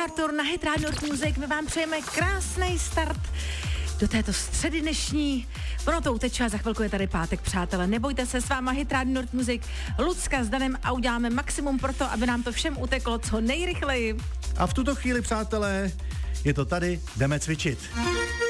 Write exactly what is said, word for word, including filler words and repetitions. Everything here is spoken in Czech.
Artur na Hit Radio North Music. My vám přejeme krásný start do této středy dnešní. Ono to uteče a za chvilku je tady pátek, přátelé. Nebojte se, s váma Hit Radio North Music, Lucka s Danem a uděláme maximum pro to, aby nám to všem uteklo co nejrychleji. A v tuto chvíli, přátelé, je to tady, jdeme cvičit.